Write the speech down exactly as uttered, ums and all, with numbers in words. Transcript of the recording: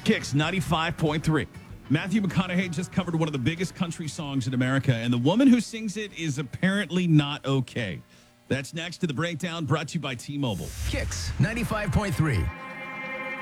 Kicks ninety-five point three. Matthew McConaughey just covered one of the biggest country songs in America, and the woman who sings it is apparently not okay. That's next to the breakdown, brought to you by T-Mobile. Kicks ninety-five point three.